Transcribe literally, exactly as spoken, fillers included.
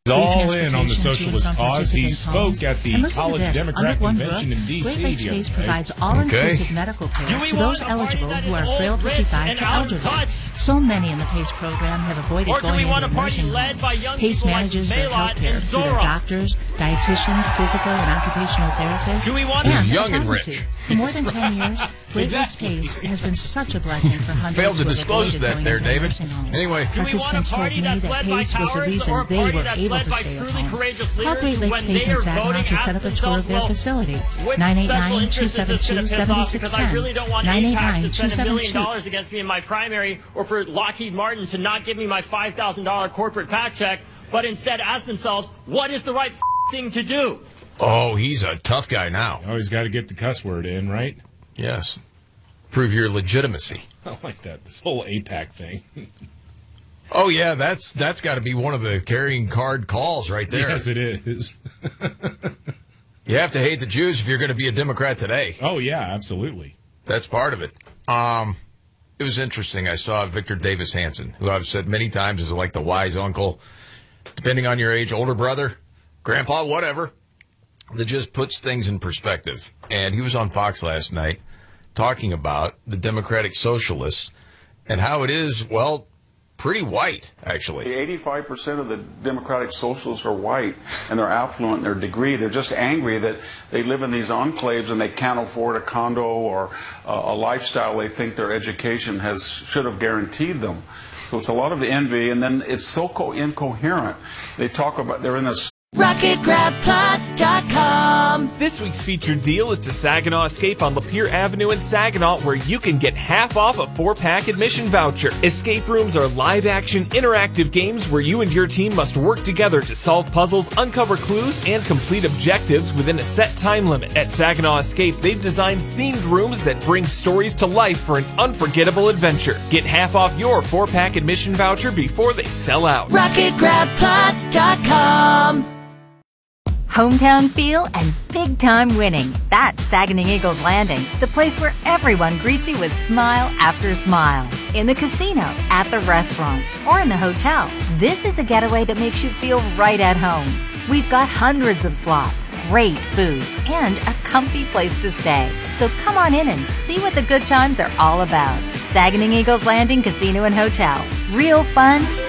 all in on the socialist cause. He spoke at the College Democrat Convention in D C Great Lakes the other Base day. provides all-inclusive Okay. medical care to those eligible who are frail fifty-five to elderly. So many in the PACE program have avoided Or do going we into want a a party nursing led home. by young PACE people like manages their Maylot health care and through their Zora? doctors, dietitians, physical and occupational therapists, Do we want and Young a and pharmacy. rich. For more than ten years, Great Exactly. Lakes PACE has been such a blessing for hundreds Failed to who have disclose avoided that going there, into a David. nursing home. Anyway. Do we want a Participants told party me that's that led by PACE was the cowards reason or a they party were that's able led to by stay at truly home. courageous Call leaders Great who, Lakes when PACE they in are Saginaw voting, to ask set up a tour themselves, of their well, facility. which nine eight special nine, two interest is seven this going two, to piss seven off? six Because I really one don't want zero. nine eight AIPAC nine, to two spend a seven million two. dollars against me in my primary, or for Lockheed Martin to not give me my five thousand dollars corporate PAC check, but instead ask themselves, what is the right f- thing to do? Oh, he's a tough guy now. Always got to get the cuss word in, right? Yes. Prove your legitimacy. I like that. This whole AIPAC thing. Oh, yeah, that's that's got to be one of the carrying card calls right there. Yes, it is. You have to hate the Jews if you're going to be a Democrat today. Oh, yeah, absolutely. That's part of it. Um, it was interesting. I saw Victor Davis Hanson, who I've said many times is like the wise uncle, depending on your age, older brother, grandpa, whatever, that just puts things in perspective. And he was on Fox last night talking about the Democratic Socialists and how it is, well, pretty white, actually. eighty-five percent of the Democratic Socialists are white, and they're affluent in their degree. They're just angry that they live in these enclaves and they can't afford a condo or uh, a lifestyle they think their education has should have guaranteed them. So it's a lot of envy, and then it's so co- incoherent. They talk about they're in this. Rocket Grab Plus dot com. This week's featured deal is to Saginaw Escape on Lapeer Avenue in Saginaw, where you can get half off a four-pack admission voucher. Escape rooms are live-action, interactive games where you and your team must work together to solve puzzles, uncover clues, and complete objectives within a set time limit. At Saginaw Escape, they've designed themed rooms that bring stories to life for an unforgettable adventure. Get half off your four-pack admission voucher before they sell out. Rocket Grab Plus dot com. Hometown feel and big-time winning. That's Saginaw Eagles Landing, the place where everyone greets you with smile after smile. In the casino, at the restaurants, or in the hotel, this is a getaway that makes you feel right at home. We've got hundreds of slots, great food, and a comfy place to stay. So come on in and see what the good times are all about. Saginaw Eagles Landing Casino and Hotel. Real fun,